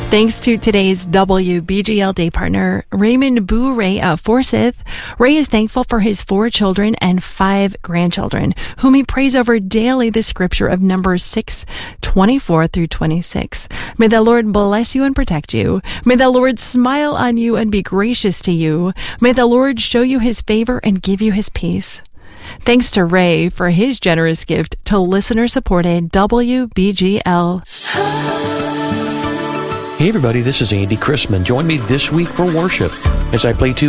Thanks to today's WBGL Day partner, Raymond Boo Ray of Forsyth. Ray is thankful for his 4 children and 5 grandchildren, whom he prays over daily the scripture of Numbers 6:24 through 26. May the Lord bless you and protect you. May the Lord smile on you and be gracious to you. May the Lord show you his favor and give you his peace. Thanks to Ray for his generous gift to listener-supported WBGL. Hey everybody, this is Andy Chrisman. Join me this week for worship as I play 2